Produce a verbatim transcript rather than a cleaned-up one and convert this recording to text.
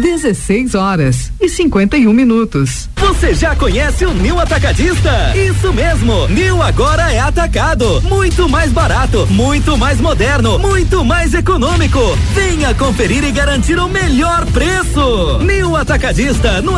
dezesseis horas e cinquenta e um minutos. Você já conhece o Nil Atacadista? Isso mesmo, Nil agora é atacado, muito mais barato, muito mais moderno, muito mais econômico. Venha conferir e garantir o melhor preço. Nil Atacadista no